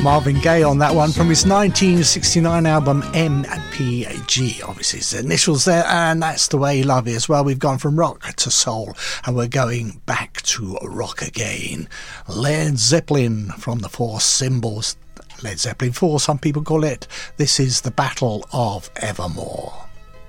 Marvin Gaye on that one from his 1969 album MPG. Obviously his initials there, and that's the way love is. Well, we've gone from rock to soul and we're going back to rock again. Led Zeppelin from the Four Symbols. Led Zeppelin 4, some people call it. This is the Battle of Evermore.